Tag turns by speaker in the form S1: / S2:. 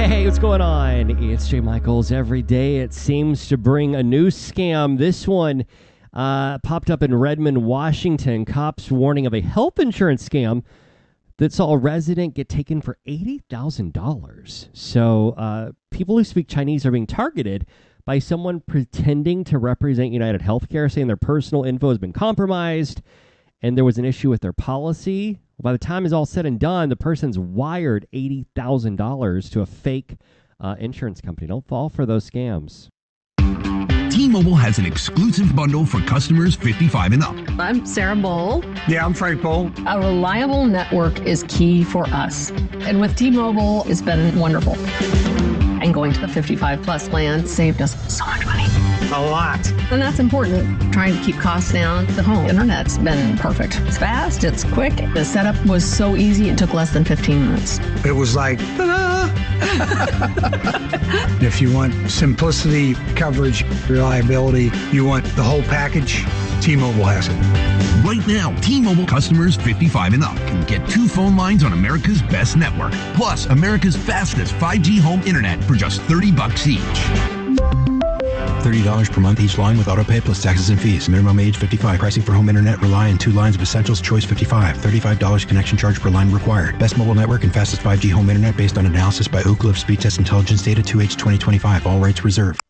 S1: Hey, what's going on? It's Jay Michaels. Every day it seems to bring a new scam. This one popped up in Redmond, Washington. Cops warning of a health insurance scam that saw a resident get taken for $80,000. So people who speak Chinese are being targeted by someone pretending to represent United Healthcare, saying their personal info has been compromised and there was an issue with their policy. By the time it's all said and done, the person's wired $80,000 to a fake insurance company. Don't fall for those scams.
S2: T-Mobile has an exclusive bundle for customers 55 and up.
S3: I'm Sarah Bowl.
S4: Yeah, I'm Frank Bowl.
S3: A reliable network is key for us. And with T-Mobile, it's been wonderful. And going to the 55 plus plan saved us so much money.
S4: A lot.
S3: And that's important. Trying to keep costs down. The home internet's been perfect. It's fast, it's quick. The setup was so easy, it took less than 15 minutes.
S4: It was like, ta-da! If you want simplicity, coverage, reliability, you want the whole package, T-Mobile has it.
S2: Right now, T-Mobile customers 55 and up can get 2 phone lines on America's best network, plus America's fastest 5G home internet for just $30 each.
S5: $30 per month each line with autopay plus taxes and fees. Minimum age 55. Pricing for home internet rely on 2 lines of Essentials Choice 55. $35 connection charge per line required. Best mobile network and fastest 5G home internet based on analysis by Oak Cliff Speed Test Intelligence Data 2H 2025. All rights reserved.